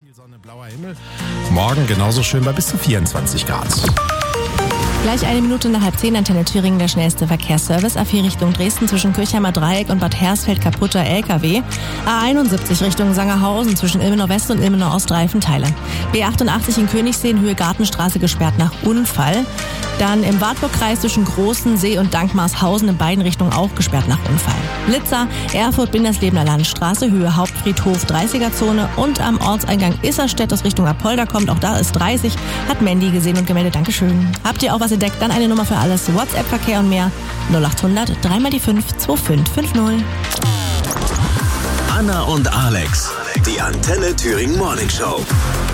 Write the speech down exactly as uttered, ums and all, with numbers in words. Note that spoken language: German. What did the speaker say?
Viel Sonne, blauer Himmel. Morgen genauso schön bei bis zu vierundzwanzig Grad. Gleich eine Minute nach halb zehn, Antenne Thüringen, der schnellste Verkehrsservice. A vier Richtung Dresden zwischen Kirchheimer Dreieck und Bad Hersfeld kaputter L K W. A einundsiebzig Richtung Sangerhausen zwischen Ilmenau West und Ilmenau Ost Reifenteile. B achtundachtzig in Königssee in Höhe Gartenstraße gesperrt nach Unfall. Dann im Wartburgkreis zwischen Großensee und Dankmarshausen in beiden Richtungen auch gesperrt nach Unfall. Blitzer, Erfurt, Binderslebener Landstraße, Höhe Hauptfriedhof, dreißiger-Zone und am Ortseingang Isserstedt aus Richtung Apolda kommt, auch da ist dreißig, hat Mandy gesehen und gemeldet, Dankeschön. Habt ihr auch was entdeckt? Dann eine Nummer für alles, WhatsApp-Verkehr und mehr, null achthundert, drei mal die fünf, zwei fünf fünf null. Anna und Alex, die Antenne Thüringen Morning Show.